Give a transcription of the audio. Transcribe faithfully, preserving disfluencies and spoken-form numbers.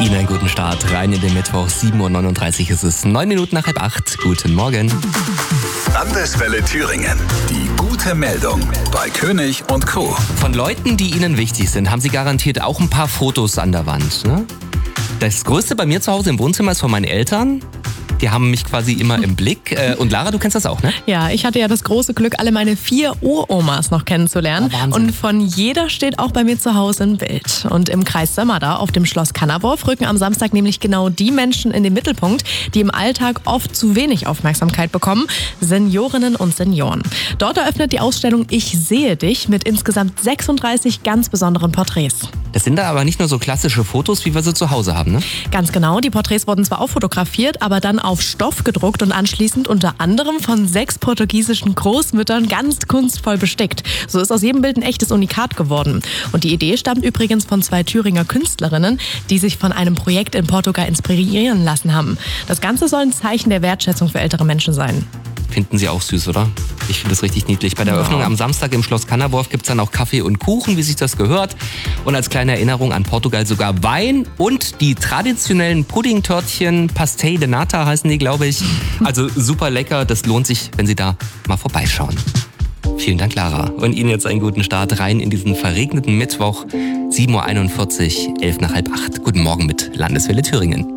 Ihnen einen guten Start rein in den Mittwoch. sieben Uhr neununddreißig ist es, neun Minuten nach halb acht. Guten Morgen. Landeswelle Thüringen. Die gute Meldung bei König und Co. Von Leuten, die Ihnen wichtig sind, haben Sie garantiert auch ein paar Fotos an der Wand, ne? Das Größte bei mir zu Hause im Wohnzimmer ist von meinen Eltern. Die haben mich quasi immer im Blick. Und Lara, du kennst das auch, ne? Ja, ich hatte ja das große Glück, alle meine vier Uromas noch kennenzulernen. Oh, Wahnsinn. Und von jeder steht auch bei mir zu Hause ein Bild. Und im Kreis Sömmerda auf dem Schloss Kannerwurf rücken am Samstag nämlich genau die Menschen in den Mittelpunkt, die im Alltag oft zu wenig Aufmerksamkeit bekommen: Seniorinnen und Senioren. Dort eröffnet die Ausstellung Ich sehe dich mit insgesamt sechsunddreißig ganz besonderen Porträts. Das sind da aber nicht nur so klassische Fotos, wie wir sie zu Hause haben, ne? Ganz genau, die Porträts wurden zwar auch fotografiert, aber dann auf Stoff gedruckt und anschließend unter anderem von sechs portugiesischen Großmüttern ganz kunstvoll bestickt. So ist aus jedem Bild ein echtes Unikat geworden. Und die Idee stammt übrigens von zwei Thüringer Künstlerinnen, die sich von einem Projekt in Portugal inspirieren lassen haben. Das Ganze soll ein Zeichen der Wertschätzung für ältere Menschen sein. Finden Sie auch süß, oder? Ich finde das richtig niedlich. Bei der Ja. Eröffnung am Samstag im Schloss Kannerwurf gibt es dann auch Kaffee und Kuchen, wie sich das gehört. Und als kleine Erinnerung an Portugal sogar Wein und die traditionellen Puddingtörtchen, Pastel de Nata heißen die, glaube ich. Also super lecker, das lohnt sich, wenn Sie da mal vorbeischauen. Vielen Dank, Lara. Und Ihnen jetzt einen guten Start rein in diesen verregneten Mittwoch. sieben Uhr einundvierzig, elf nach halb acht. Guten Morgen mit Landeswelle Thüringen.